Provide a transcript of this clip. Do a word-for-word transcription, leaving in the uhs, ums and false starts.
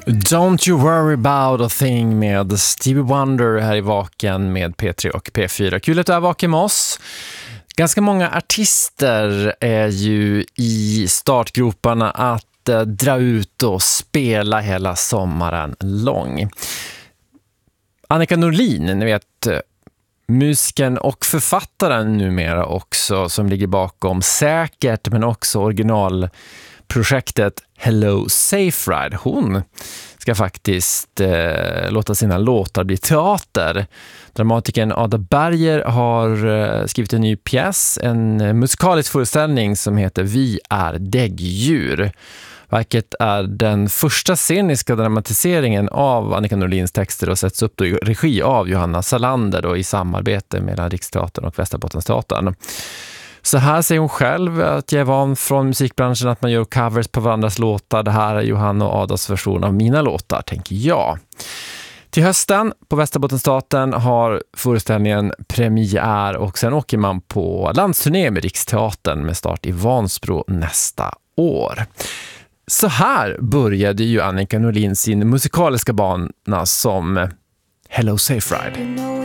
Don't you worry about a thing med Stevie Wonder här i Vaken med P tre och P fyra. Kul att du är vaken med oss. Ganska många artister är ju i startgroparna att eh, dra ut och spela hela sommaren lång. Annika Norlin, ni vet, musiken och författaren numera också, som ligger bakom Säkert men också originalprojektet Hello Safe Ride. Hon ska faktiskt eh, låta sina låtar bli teater. Dramatikern Ada Berger har eh, skrivit en ny pjäs, en musikalisk föreställning som heter Vi är däggdjur. Verket är den första sceniska dramatiseringen av Annika Norlins texter och sätts upp då i regi av Johanna Salander och i samarbete mellan Riksteatern och Västerbottensteatern. Så här säger hon själv att jag är van från musikbranschen att man gör covers på varandras låtar. Det här är Johanna och Adas version av mina låtar, tänker jag. Till hösten på Västerbottensteatern har föreställningen premiär och sen åker man på landsturné med Riksteatern med start i Vansbro nästa år. Så här började ju Annika Norlin sin musikaliska bana som Hello Safe Ride.